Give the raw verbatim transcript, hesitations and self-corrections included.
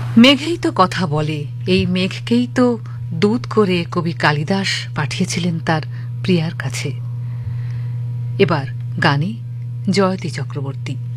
মেঘেই তো কথা বলে, এই মেঘকেই তো দূত করে কবি কালিদাস পাঠিয়েছিলেন তার প্রিয়ার কাছে। এবার গানে জয়তী চক্রবর্তী।